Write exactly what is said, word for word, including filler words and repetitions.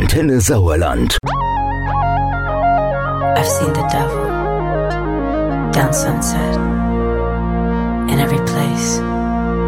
Antenne Sauerland. I've seen the devil down Sunset, in every place.